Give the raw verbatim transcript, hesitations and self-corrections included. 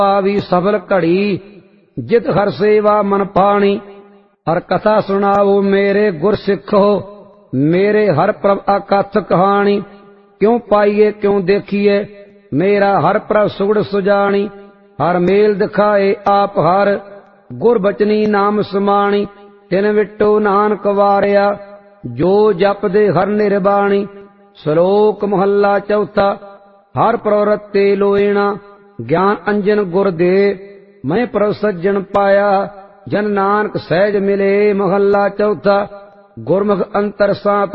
पावी सफल घड़ी जित हर सेवा मन पाणी। हर कथा सुनाओ मेरे गुर सिखो मेरे हर प्रभ अकथ कहानी। क्यों पाइए क्यों देखिए मेरा हर प्रभ सुगड़ सुजानी। हर मेल दिखाए आप हर गुर बचनी नाम समाणी। तिन विटो नानक वारिया जो जपदे हर निर्बाणी। श्लोक महला चौथा। हर प्रवृत्ते लोएणा ज्ञान अंजन गुर दे। मैं प्रभ सज्जन पाया जन नानक सहज मिले। महला चौथा। गुरमुख अंतर सात